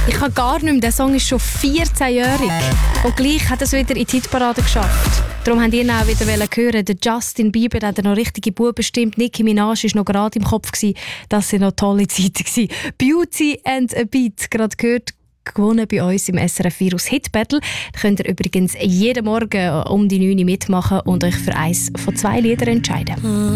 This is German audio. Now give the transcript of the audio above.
Ich kann gar nicht mehr. Der Song ist schon 14-jährig. Und gleich hat er es wieder in die Hitparade geschafft. Darum haben ihr auch wieder hören. Der Justin Bieber hat noch richtige Buben bestimmt. Nicki Minaj war noch gerade im Kopf. Das waren noch tolle Zeiten. Beauty and a Beat, gerade gehört, gewonnen bei uns im SRF Virus Hit Battle. Da könnt ihr übrigens jeden Morgen um die 9 Uhr mitmachen und euch für eins von 2 Liedern entscheiden.